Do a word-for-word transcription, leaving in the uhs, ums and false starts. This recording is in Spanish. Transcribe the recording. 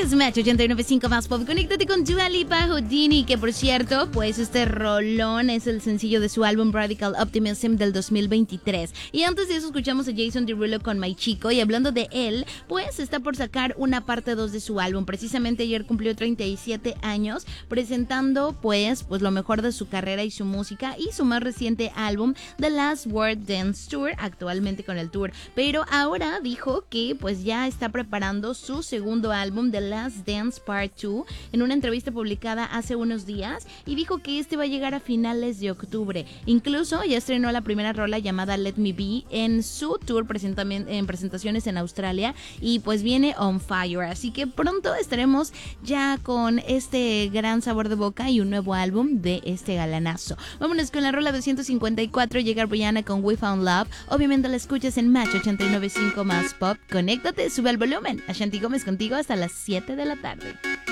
Escuchas Match ochenta y nueve punto cinco más pop. Conéctate con Dua Lipa Houdini, que por cierto, pues este rolón es el sencillo de su álbum Radical Optimism del dos mil veintitrés. Y antes de eso escuchamos a Jason Derulo con My Chico. Y hablando de él, pues está por sacar una parte dos de su álbum. Precisamente ayer cumplió treinta y siete años, presentando pues, pues lo mejor de su carrera y su música y su más reciente álbum, The Last Word Dance Tour, actualmente con el tour. Pero ahora dijo que pues ya está preparando su segundo álbum, The Last Dance Part dos, en una entrevista publicada hace unos días, y dijo que este va a llegar a finales de octubre. Incluso ya estrenó la primera rola llamada Let Me Be en su tour en presentaciones en Australia, y pues viene on fire, así que pronto estaremos ya con este gran sabor de boca y un nuevo álbum de este galanazo. Vámonos con la rola doscientos cincuenta y cuatro, llega Rihanna con We Found Love. Obviamente la escuchas en Match ochenta y nueve punto cinco más pop. Conéctate, sube el volumen. Ashanti Gómez contigo hasta las siete de la tarde.